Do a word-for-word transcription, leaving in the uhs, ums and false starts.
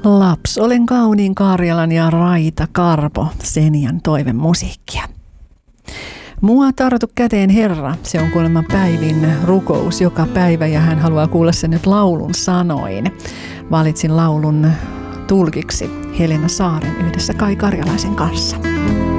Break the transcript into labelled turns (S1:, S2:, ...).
S1: Laps, olen kauniin Karjalan ja Raita Karpo, Senian toivemusiikkia. Mua tartu käteen Herra, se on kuulemma Päivin rukous joka päivä ja hän haluaa kuulla sen nyt laulun sanoin. Valitsin laulun tulkiksi Helena Saaren yhdessä Kai Karjalaisen kanssa.